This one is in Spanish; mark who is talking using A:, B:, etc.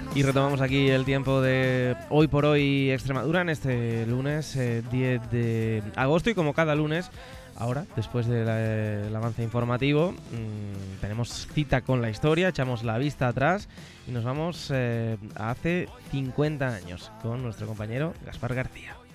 A: Y retomamos aquí el tiempo de Hoy por Hoy Extremadura en este lunes 10 de agosto y como cada lunes, ahora, después del avance informativo, tenemos cita con la historia, echamos la vista atrás y nos vamos a hace 50 años con nuestro compañero Gaspar García.